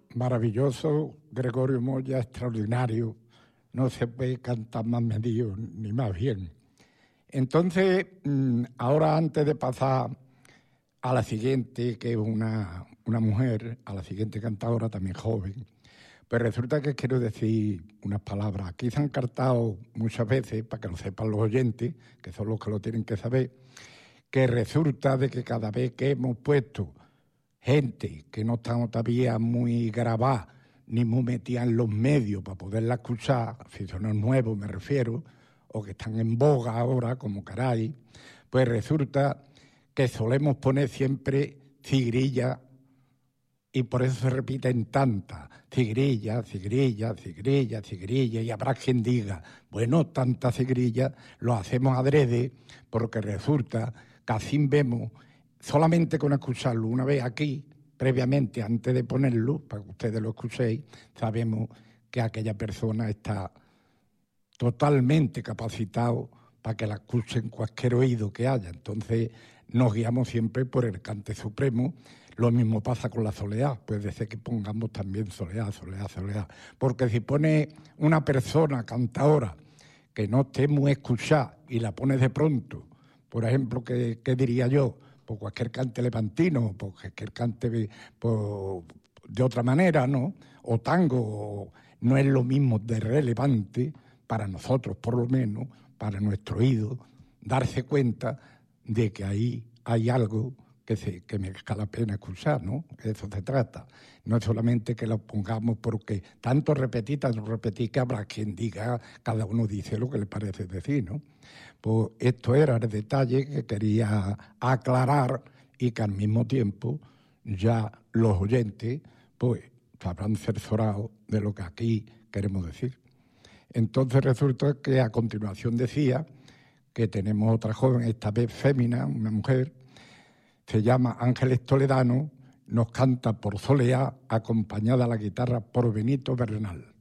maravilloso, Gregorio Moya, extraordinario. No se puede cantar más medido ni más bien. Entonces, ahora antes de pasar a la siguiente, que es una mujer, a la siguiente cantadora también joven, pues resulta que quiero decir unas palabras. Aquí se han cantado muchas veces, para que lo sepan los oyentes, que son los que lo tienen que saber, que resulta de que cada vez que hemos puesto gente que no está todavía muy grabada ni muy metida en los medios para poderla escuchar, aficionados nuevos me refiero, o que están en boga ahora, como caray, pues resulta que solemos poner siempre cigrilla y por eso se repiten tantas, cigrilla, cigrilla, cigrilla, cigrilla, y habrá quien diga, bueno, tantas cigrillas lo hacemos adrede porque resulta que así vemos, solamente con escucharlo una vez aquí, previamente, antes de ponerlo, para que ustedes lo escuchéis, sabemos que aquella persona está totalmente capacitado para que la escuchen cualquier oído que haya. Entonces nos guiamos siempre por el cante supremo. Lo mismo pasa con la soleá, puede ser que pongamos también soleá, soleá, soleá. Porque si pone una persona cantadora que no esté muy escuchada y la pone de pronto, por ejemplo, ¿qué diría yo? Por cualquier cante levantino, por cualquier cante de otra manera, ¿no? O tango, no es lo mismo de relevante para nosotros, por lo menos, para nuestro oído, darse cuenta de que ahí hay algo que merezca la pena escuchar, ¿no? De eso se trata. No es solamente que lo pongamos porque tanto repetir, que habrá quien diga, cada uno dice lo que le parece decir, ¿no? Pues esto era el detalle que quería aclarar y que al mismo tiempo ya los oyentes pues se habrán cerciorado de lo que aquí queremos decir. Entonces resulta que a continuación decía que tenemos otra joven, esta vez fémina, una mujer, se llama Ángeles Toledano, nos canta por soleá, acompañada a la guitarra por Benito Bernal.